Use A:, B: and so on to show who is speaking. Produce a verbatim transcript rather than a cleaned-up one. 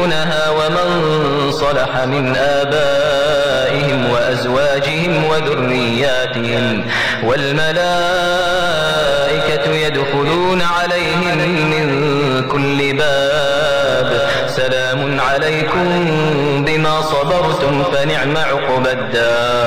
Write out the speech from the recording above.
A: يرثونها ومن صلح من آبائهم وأزواجهم وذرياتهم والملائكة يدخلون عليهم من كل باب سلام عليكم بما صبرتم فنعم عقبى الدار.